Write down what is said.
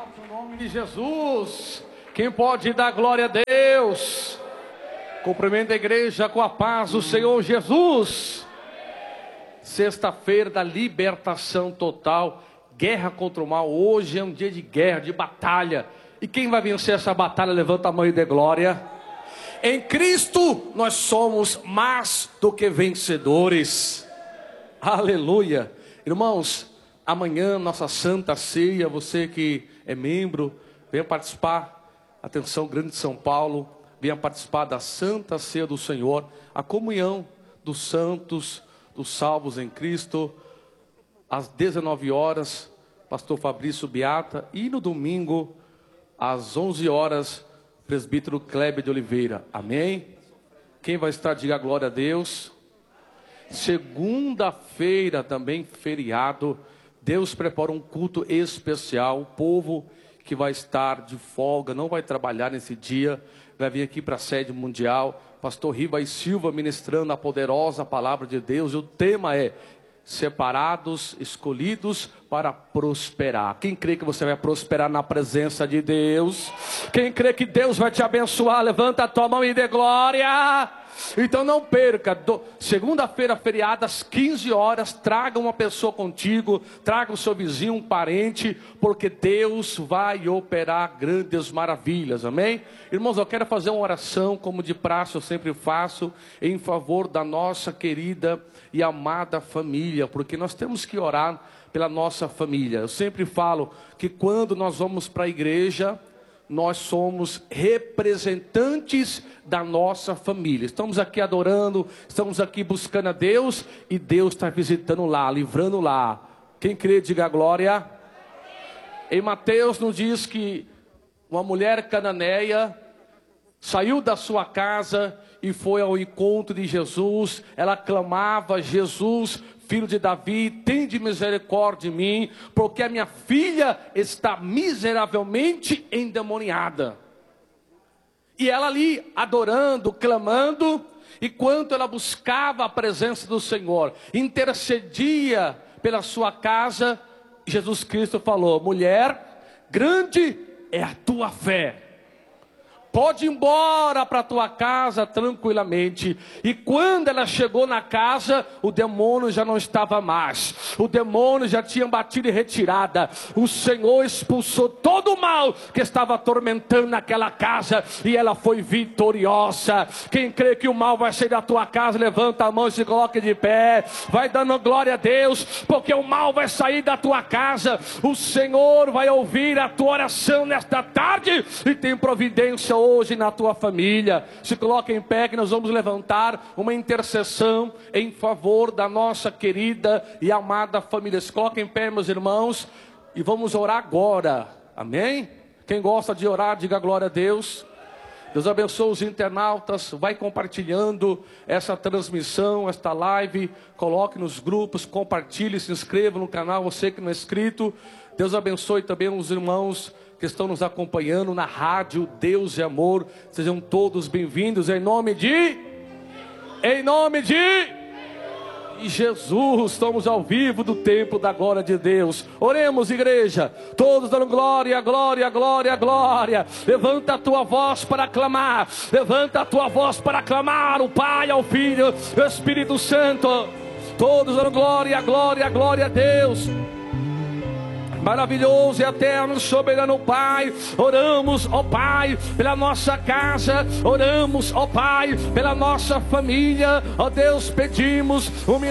Exalte o nome de Jesus. Quem pode dar glória a Deus? Cumprimento a igreja com a paz do Senhor Jesus. Sexta-feira da libertação total, guerra contra o mal. Hoje é um dia de guerra, de batalha. E quem vai vencer essa batalha? Levanta a mão e dê glória. Em Cristo nós somos mais do que vencedores. Aleluia. Irmãos, amanhã nossa Santa Ceia, você que é membro, venha participar. Atenção, Grande São Paulo, venha participar da Santa Ceia do Senhor, a comunhão dos santos, dos salvos em Cristo, às 19 horas, pastor Fabrício Beata, e no domingo, às 11 horas, presbítero Kleber de Oliveira. Amém? Quem vai estar, diga glória a Deus. Segunda-feira também, feriado, Deus prepara um culto especial. O povo que vai estar de folga, não vai trabalhar nesse dia, vai vir aqui para a sede mundial. Pastor Ribas Silva ministrando a poderosa palavra de Deus. E o tema é: separados, escolhidos para prosperar. Quem crê que você vai prosperar na presença de Deus? Quem crê que Deus vai te abençoar? Levanta a tua mão e dê glória. Então não perca, segunda-feira feriada às 15 horas, traga uma pessoa contigo, traga o seu vizinho, um parente, porque Deus vai operar grandes maravilhas, amém? Irmãos, eu quero fazer uma oração, como de praxe eu sempre faço, em favor da nossa querida e amada família, porque nós temos que orar pela nossa família. Eu sempre falo que quando nós vamos para a igreja, nós somos representantes da nossa família. Estamos aqui adorando, estamos aqui buscando a Deus, e Deus está visitando lá, livrando lá. Quem crê, diga glória. Em Mateus nos diz que uma mulher cananeia saiu da sua casa e foi ao encontro de Jesus. Ela clamava: Jesus, filho de Davi, tende misericórdia de mim, porque a minha filha está miseravelmente endemoniada. E ela ali adorando, clamando, enquanto ela buscava a presença do Senhor, intercedia pela sua casa, Jesus Cristo falou: mulher, grande é a tua fé. Pode ir embora para a tua casa tranquilamente. E quando ela chegou na casa, o demônio já não estava mais. O demônio já tinha batido em retirada. O Senhor expulsou todo o mal que estava atormentando naquela casa, e ela foi vitoriosa. Quem crê que o mal vai sair da tua casa, levanta a mão e se coloque de pé. Vai dando glória a Deus, porque o mal vai sair da tua casa. O Senhor vai ouvir a tua oração nesta tarde, e tem providência hoje na tua família. Se coloca em pé, que nós vamos levantar uma intercessão em favor da nossa querida e amada família. Se coloca em pé, meus irmãos, e vamos orar agora. Amém? Quem gosta de orar, diga glória a Deus. Deus abençoe os internautas. Vai compartilhando essa transmissão, esta live. Coloque nos grupos, compartilhe, se inscreva no canal, você que não é inscrito. Deus abençoe também os irmãos que estão nos acompanhando na rádio Deus e Amor. Sejam todos bem-vindos em nome de Jesus. Estamos ao vivo do templo da glória de Deus. Oremos, igreja, todos dando glória, glória, glória, glória. Levanta a tua voz para clamar. Levanta a tua voz para clamar o Pai, ao Filho, ao Espírito Santo. Todos dando glória, glória, glória a Deus. Maravilhoso e eterno, soberano Pai, oramos, ó Pai, pela nossa casa, oramos, ó Pai, pela nossa família, ó Deus, pedimos um